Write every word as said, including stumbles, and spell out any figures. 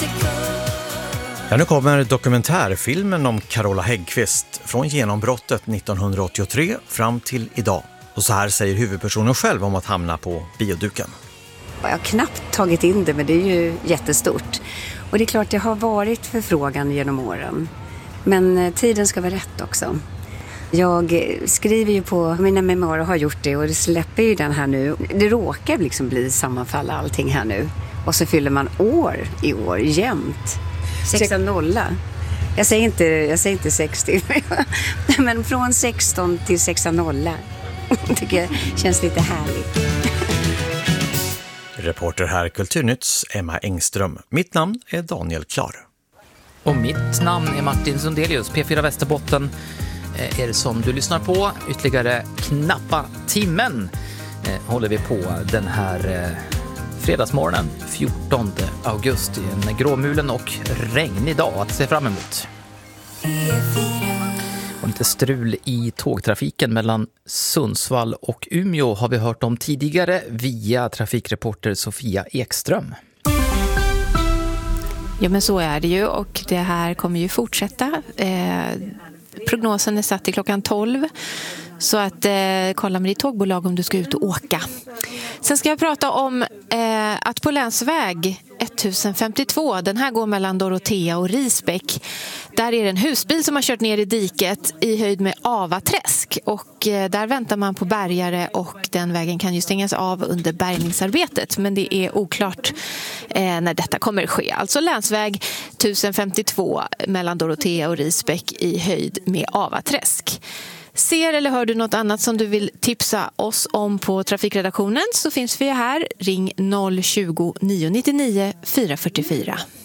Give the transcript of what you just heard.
Ja, nu kommer dokumentärfilmen om Carola Häggkvist från genombrottet nittonhundraåttiotre fram till idag. Och så här säger huvudpersonen själv om att hamna på bioduken. Jag har knappt tagit in det, men det är ju jättestort. Och det är klart, det har varit förfrågan genom åren. Men tiden ska vara rätt också. Jag skriver ju på mina memoarer och har gjort det, och det släpper ju den här nu. Det råkar liksom bli sammanfalla allting här nu. Och så fyller man år i år jämt. Sexa nolla. Jag säger inte, jag säger inte sextio. Men från sexton till sexa nolla. Tycker jag känns lite härligt. Reporter här Kulturnytts Emma Engström. Mitt namn är Daniel Klar. Och mitt namn är Martin Sundelius. P fyra Västerbotten är det som du lyssnar på. Ytterligare knappa timmen håller vi på den här fredagsmorgonen fjortonde augusti. En gråmulen och regnig dag att se fram emot. Och lite strul i tågtrafiken mellan Sundsvall och Umeå har vi hört om tidigare via trafikreporter Sofia Ekström. Ja, men så är det ju, och det här kommer ju fortsätta. Eh, prognosen är satt till klockan tolv. Så att eh, kolla med ditt tågbolag om du ska ut och åka. Sen ska jag prata om eh, att på länsväg ettusen femtiotvå, den här går mellan Dorotea och Risbäck. Där är det en husbil som har kört ner i diket i höjd med Avaträsk. Och eh, där väntar man på bärgare, och den vägen kan ju stängas av under bärgningsarbetet. Men det är oklart eh, när detta kommer ske. Alltså länsväg ettusen femtiotvå mellan Dorotea och Risbäck i höjd med Avaträsk. Ser eller hör du något annat som du vill tipsa oss om på trafikredaktionen, så finns vi här. Ring noll tjugo, nio nio nio, fyra fyra fyra.